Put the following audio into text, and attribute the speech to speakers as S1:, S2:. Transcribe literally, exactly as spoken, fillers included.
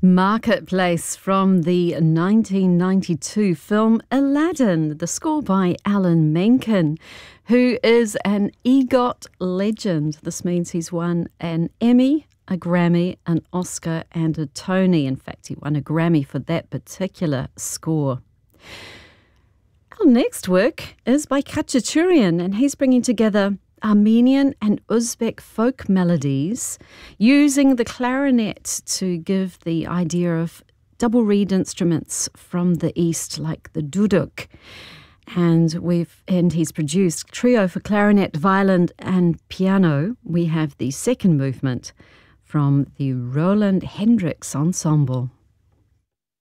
S1: Marketplace from the nineteen ninety-two film Aladdin, the score by Alan Menken, who is an EGOT legend. This means he's won an Emmy, a Grammy, an Oscar and a Tony. In fact, he won a Grammy for that particular score. Our next work is by Khachaturian, and he's bringing together Armenian and Uzbek folk melodies using the clarinet to give the idea of double reed instruments from the East like the duduk. And we've and he's produced trio for clarinet, violin and piano. We have the second movement from the Roland Hendricks Ensemble.